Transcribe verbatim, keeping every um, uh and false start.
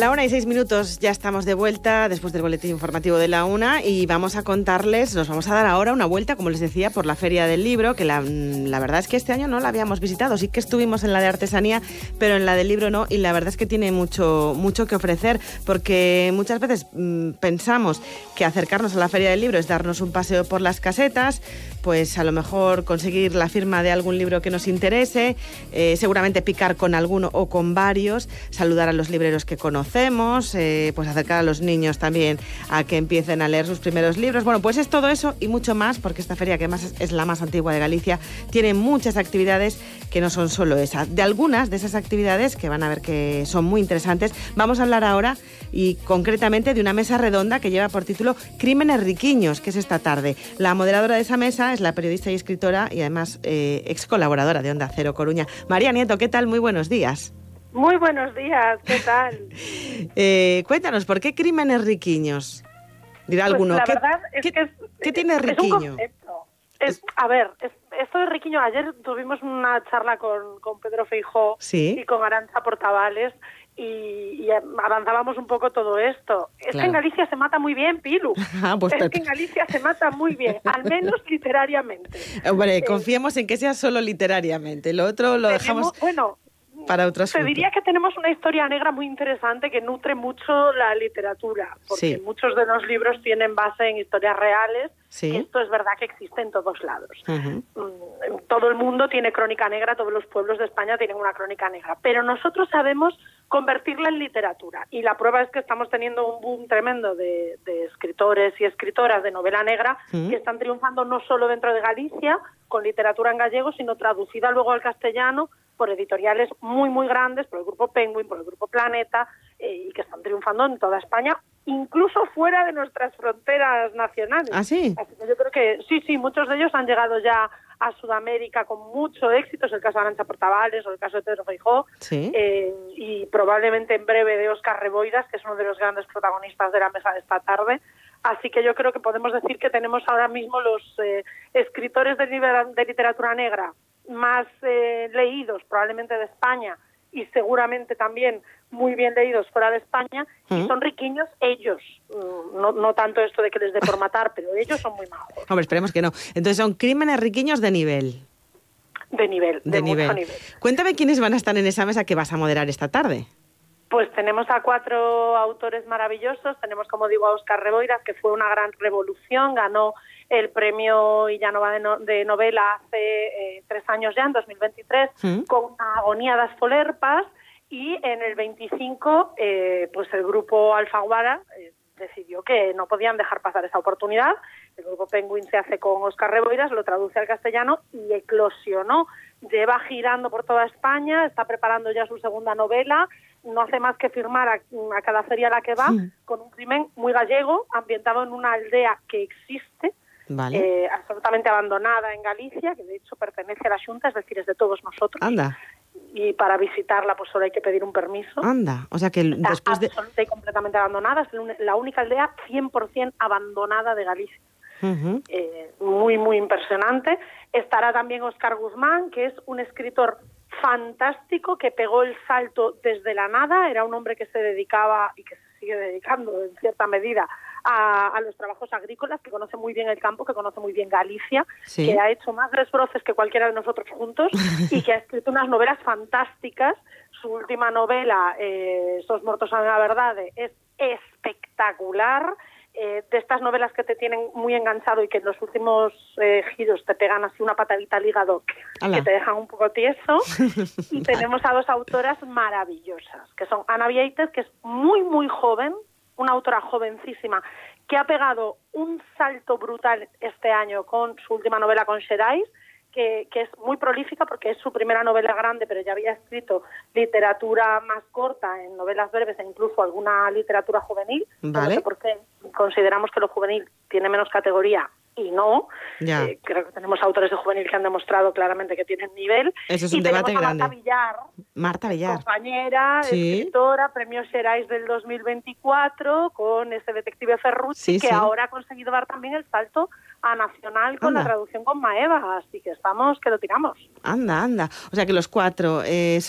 La una y seis minutos, ya estamos de vuelta después del boletín informativo de la una y vamos a contarles, nos vamos a dar ahora una vuelta, como les decía, por la Feria del Libro, que la, la verdad es que este año no la habíamos visitado, sí que estuvimos en la de artesanía, pero en la del libro no, y la verdad es que tiene mucho, mucho que ofrecer, porque muchas veces mmm, pensamos que acercarnos a la Feria del Libro es darnos un paseo por las casetas, pues a lo mejor conseguir la firma de algún libro que nos interese, eh, seguramente picar con alguno o con varios, saludar a los libreros que conocemos, Conocemos, eh, pues acercar a los niños también a que empiecen a leer sus primeros libros. Bueno, pues es todo eso y mucho más, porque esta feria, que además es la más antigua de Galicia, tiene muchas actividades que no son solo esas. De algunas de esas actividades, que van a ver que son muy interesantes, vamos a hablar ahora y concretamente de una mesa redonda que lleva por título Crímenes riquiños, que es esta tarde. La moderadora de esa mesa es la periodista y escritora y además eh, ex colaboradora de Onda Cero Coruña, María Nieto. ¿Qué tal? Muy buenos días. Muy buenos días, ¿qué tal? eh, cuéntanos, ¿por qué crímenes riquiños? Dirá pues alguno. La ¿Qué, verdad es ¿qué, que es, ¿qué tiene riquiño? Es un concepto. Es, a ver, es, esto de riquiño, ayer tuvimos una charla con, con Pedro Feijó, ¿sí?, y con Arantxa Portavales, y, y avanzábamos un poco todo esto. Es claro. que en Galicia se mata muy bien, Pilu. Ah, pues es que en Galicia se mata muy bien, al menos literariamente. Hombre, eh, confiemos en que sea solo literariamente. Lo otro lo tenemos, dejamos... Bueno, para otro asunto. Te diría que tenemos una historia negra muy interesante que nutre mucho la literatura, porque sí. muchos de los libros tienen base en historias reales, sí. y esto es verdad que existe en todos lados. Uh-huh. Todo el mundo tiene crónica negra, todos los pueblos de España tienen una crónica negra, pero nosotros sabemos convertirla en literatura, y la prueba es que estamos teniendo un boom tremendo de, de escritores y escritoras de novela negra, uh-huh. que están triunfando no solo dentro de Galicia, con literatura en gallego, sino traducida luego al castellano, por editoriales muy, muy grandes, por el Grupo Penguin, por el Grupo Planeta, eh, y que están triunfando en toda España, incluso fuera de nuestras fronteras nacionales. ¿Ah, sí? Así que yo creo que sí, sí, muchos de ellos han llegado ya a Sudamérica con mucho éxito, es el caso de Arantxa Portavales o el caso de Pedro Feijó, ¿sí? eh, y probablemente en breve de Óscar Reboidas, que es uno de los grandes protagonistas de la mesa de esta tarde. Así que yo creo que podemos decir que tenemos ahora mismo los eh, escritores de, de literatura negra más eh, leídos probablemente de España y seguramente también muy bien leídos fuera de España, ¿Mm? y son riquiños ellos, no, no tanto esto de que les dé por matar, pero ellos son muy majos. Hombre, esperemos que no. Entonces son crímenes riquiños de nivel. De nivel, de, de mucho nivel. nivel. Cuéntame quiénes van a estar en esa mesa que vas a moderar esta tarde. Pues tenemos a cuatro autores maravillosos. Tenemos, como digo, a Óscar Reboidas, que fue una gran revolución, ganó el premio Illanova de, no, de novela hace eh, tres años ya, en dos mil veintitrés, ¿Mm? con Agonía das Folerpas, y en el veinticinco, eh, pues el grupo Alfaguara eh, decidió que no podían dejar pasar esa oportunidad. El grupo Penguin se hace con Óscar Reboidas, lo traduce al castellano y eclosionó. Lleva girando por toda España, está preparando ya su segunda novela, no hace más que firmar a, a cada feria a la que va, sí. con un crimen muy gallego, ambientado en una aldea que existe, vale. eh, absolutamente abandonada en Galicia, que de hecho pertenece a la Xunta, es decir, es de todos nosotros. Anda. Y para visitarla pues solo hay que pedir un permiso. Anda, o sea que Está después de... absolutamente y completamente abandonada, es la única aldea cien por ciento abandonada de Galicia. Uh-huh. Eh, muy, muy impresionante. Estará también Óscar Guzmán, que es un escritor fantástico que pegó el salto desde la nada. Era un hombre que se dedicaba y que se sigue dedicando en cierta medida a, a los trabajos agrícolas, que conoce muy bien el campo, que conoce muy bien Galicia, ¿sí? que ha hecho más desbroces que cualquiera de nosotros juntos y que ha escrito unas novelas fantásticas. Su última novela, eh, Sos mortos a la verdade, es espectacular. Eh, de estas novelas que te tienen muy enganchado y que en los últimos eh, giros te pegan así una patadita al hígado Hola. que te dejan un poco tieso. Y tenemos a dos autoras maravillosas, que son Ana Vieites, que es muy, muy joven, una autora jovencísima, que ha pegado un salto brutal este año con su última novela, con Xerais, que, que es muy prolífica porque es su primera novela grande, pero ya había escrito literatura más corta en novelas breves e incluso alguna literatura juvenil. Vale. No sé por qué consideramos que lo juvenil tiene menos categoría y no. Eh, creo que tenemos autores de juvenil que han demostrado claramente que tienen nivel. Eso es un y debate tenemos a grande. Marta Villar, Marta Villar. compañera, ¿Sí? escritora, premio Xerais del dos mil veinticuatro, con ese detective Ferrucci, sí, que sí. ahora ha conseguido dar también el salto a nacional con anda. la traducción con Maeva, así que estamos, que lo tiramos. Anda, anda. O sea que los cuatro eh,